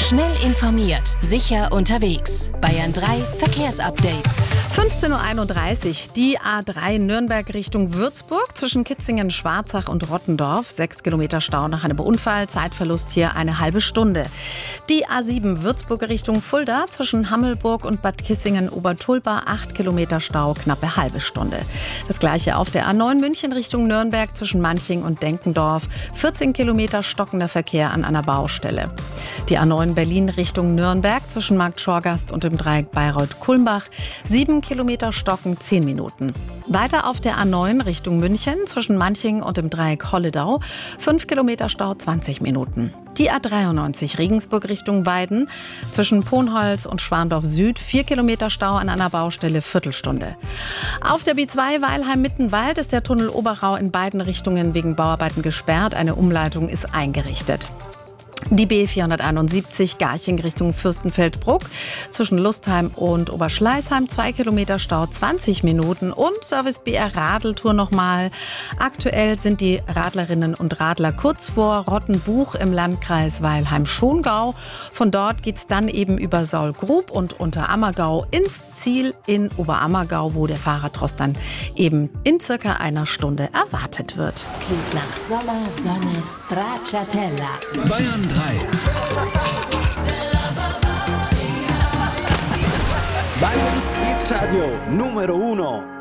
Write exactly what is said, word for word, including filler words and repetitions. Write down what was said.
Schnell informiert, sicher unterwegs. Bayern drei Verkehrsupdate. fünfzehn Uhr einunddreißig, die A drei Nürnberg Richtung Würzburg zwischen Kitzingen, Schwarzach und Rottendorf. Sechs Kilometer Stau nach einem Unfall, Zeitverlust hier eine halbe Stunde. Die A sieben Würzburg Richtung Fulda zwischen Hammelburg und Bad Kissingen-Obertulba. Acht Kilometer Stau, knappe halbe Stunde. Das gleiche auf der A neun München Richtung Nürnberg zwischen Manching und Denkendorf. vierzehn Kilometer stockender Verkehr an einer Baustelle. Die A neun Berlin Richtung Nürnberg zwischen Markt Schorgast und dem Dreieck Bayreuth-Kulmbach. sieben Kilometer Stocken, zehn Minuten. Weiter auf der A neun Richtung München zwischen Manching und dem Dreieck Holledau. fünf Kilometer Stau, zwanzig Minuten. Die A dreiundneunzig Regensburg Richtung Weiden zwischen Ponholz und Schwandorf Süd. vier Kilometer Stau an einer Baustelle, Viertelstunde. Auf der B zwei Weilheim-Mittenwald ist der Tunnel Oberrau in beiden Richtungen wegen Bauarbeiten gesperrt. Eine Umleitung ist eingerichtet. Die B vierhunderteinundsiebzig Garching Richtung Fürstenfeldbruck zwischen Lustheim und Oberschleißheim. zwei Kilometer Stau, zwanzig Minuten. Und Service B R Radeltour nochmal. Aktuell sind die Radlerinnen und Radler kurz vor Rottenbuch im Landkreis Weilheim-Schongau. Von dort geht's dann eben über Saulgrub und Unterammergau ins Ziel in Oberammergau, wo der Fahrradtrost dann eben in circa einer Stunde erwartet wird. Klingt nach Sommer, Sonne, Stracciatella. Bayern drei. Bayerns Hit Radio Numero uno.